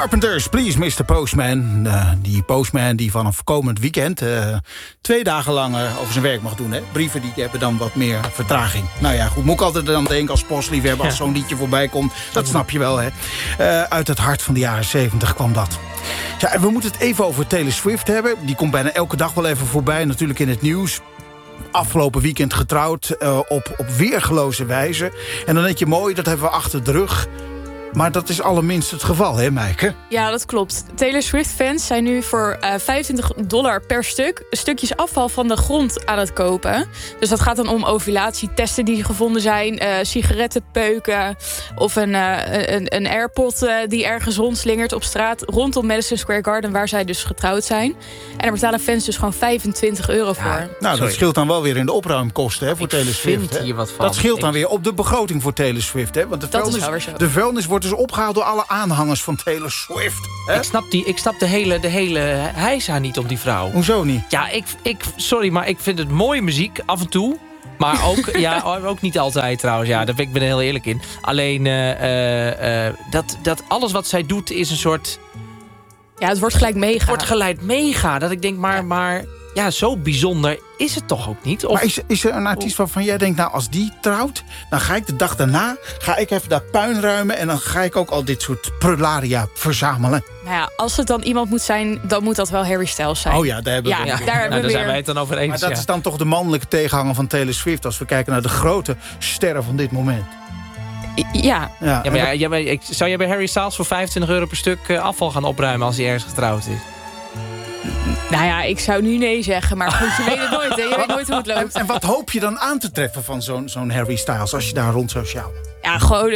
Carpenters, please, Mr. Postman. Die postman die vanaf komend weekend 2 dagen lang over zijn werk mag doen. Hè? Brieven die hebben dan wat meer vertraging. Nou ja, goed, moet ik altijd dan denken als postliefhebber... als zo'n liedje voorbij komt. Dat snap je wel, hè. Uit het hart van de jaren 70 kwam dat. Ja, en we moeten het even over Taylor Swift hebben. Die komt bijna elke dag wel even voorbij, natuurlijk in het nieuws. Afgelopen weekend getrouwd op weergeloze wijze. En dan denk je mooi, dat hebben we achter de rug... Maar dat is allerminst het geval, hè, Meike? Ja, dat klopt. Taylor Swift-fans zijn nu voor $25 per stuk... stukjes afval van de grond aan het kopen. Dus dat gaat dan om ovulatietesten die gevonden zijn... sigarettenpeuken of een AirPod die ergens rondslingert op straat... rondom Madison Square Garden, waar zij dus getrouwd zijn. En daar betalen fans dus gewoon €25 voor. Nou, dat scheelt dan wel weer in de opruimkosten, hè, voor Taylor Swift. Hier wat van. Dat scheelt dan weer op de begroting voor Taylor Swift, hè? Want de vuilnis wordt dus opgehaald door alle aanhangers van Taylor Swift. Hè? Ik snap de hele heisa niet om die vrouw. Hoezo niet? Ja, sorry, maar ik vind het mooie muziek af en toe. Maar ook, ook niet altijd trouwens. Ja, daar ben ik heel eerlijk in. Alleen, dat alles wat zij doet is een soort... Ja, het wordt gelijk mega. Het wordt gelijk mega. Dat ik denk, maar ja, zo bijzonder is het toch ook niet? Of, maar is er een artiest waarvan jij denkt... nou, als die trouwt, dan ga ik de dag daarna... ga ik even daar puin ruimen... en dan ga ik ook al dit soort prularia verzamelen. Nou ja, als het dan iemand moet zijn... dan moet dat wel Harry Styles zijn. Oh ja, daar hebben we daar zijn wij het dan over eens. Maar dat is dan toch de mannelijke tegenhanger van Taylor Swift... als we kijken naar de grote sterren van dit moment. Ja. Maar zou jij bij Harry Styles voor €25 per stuk afval gaan opruimen... als hij ergens getrouwd is? Nou ja, ik zou nu nee zeggen, maar goed, je weet het nooit, hè? Je weet nooit hoe het loopt. En wat hoop je dan aan te treffen van zo'n Harry Styles... als je daar rond zou sjouwen? Ja, gewoon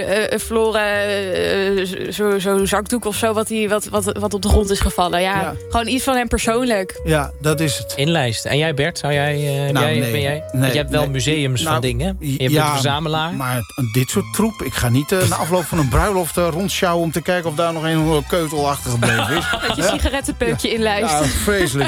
verloren zo'n zakdoek of zo wat op de grond is gevallen. Ja. Gewoon iets van hem persoonlijk. Ja, dat is het. Inlijsten. En jij, Bert? Zou jij, ben jij? Nee, je hebt wel museums van dingen. Je bent een verzamelaar. Maar dit soort troep. Ik ga niet na afloop van een bruiloft rondsjouwen... om te kijken of daar nog een keutel achter gebleven is. Dat je sigarettenpeukje inlijst. Ja, vreselijk.